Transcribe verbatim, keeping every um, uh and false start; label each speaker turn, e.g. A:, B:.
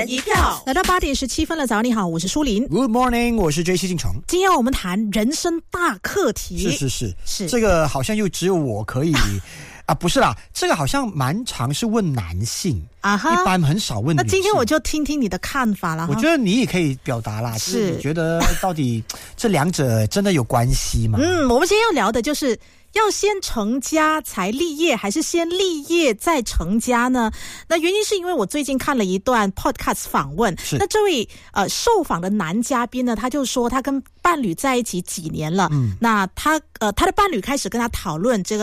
A: 人一票。
B: 来到八点十七分了，早上你好，我是舒琳。
A: Good morning， 我是 J C 进城。
B: 今天我们谈人生大课题。
A: 是是是
B: 是，
A: 这个好像又只有我可以啊，不是啦，这个好像蛮常是问男性
B: 啊哈，
A: 一般很少问女性。
B: 那今天我就听听你的看法了。
A: 我觉得你也可以表达啦，
B: 是
A: 就是你觉得到底这两者真的有关系吗？
B: 嗯，我们今天要聊的就是要先成家才立业，还是先立业再成家呢？那原因是因为我最近看了一段 podcast 访问，那这位呃受访的男嘉宾呢，他就说他跟伴侣在一起几年了，嗯，那他呃他的伴侣开始跟他讨论这个